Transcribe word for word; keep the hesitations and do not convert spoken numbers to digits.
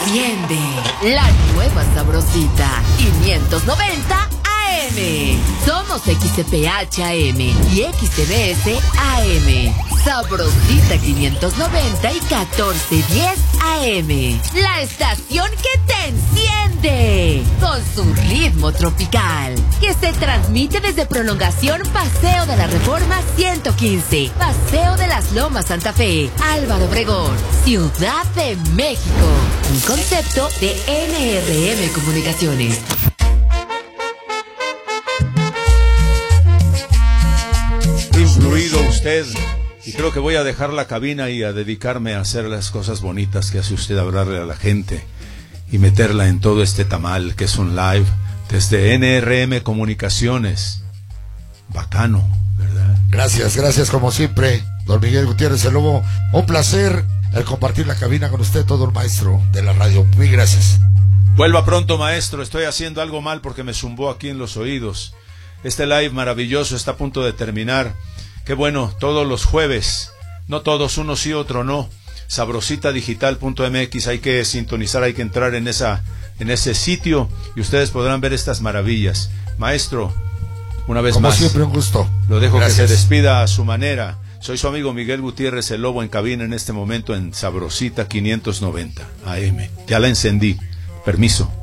Enciende la nueva Sabrosita quinientos noventa A M. Somos X C P H A M y X T B S A M. Sabrosita quinientos noventa y catorce diez A M. La estación que te enciende con su ritmo tropical, que se transmite desde Prolongación Paseo de la Reforma ciento quince, Paseo de las Lomas Santa Fe, Álvaro Obregón, Ciudad de México. Un concepto de N R M Comunicaciones. Incluido usted, y creo que voy a dejar la cabina y a dedicarme a hacer las cosas bonitas que hace usted, hablarle a la gente y meterla en todo este tamal que es un live desde N R M Comunicaciones. Bacano, ¿verdad? Gracias, gracias como siempre, don Miguel Gutiérrez el Lobo. Un placer el compartir la cabina con usted, todo el maestro de la radio. Muy gracias. Vuelva pronto, maestro. Estoy haciendo algo mal porque me zumbó aquí en los oídos. Este live maravilloso está a punto de terminar. Qué bueno, todos los jueves, no todos, uno sí, otro no. sabrosita digital punto m x, hay que sintonizar, hay que entrar en esa, en ese sitio y ustedes podrán ver estas maravillas. Maestro, una vez Como más, siempre, un gusto. Lo dejo Gracias. que se despida a su manera. Soy su amigo Miguel Gutiérrez el Lobo en cabina en este momento en Sabrosita quinientos noventa A M. Ya la encendí. Permiso.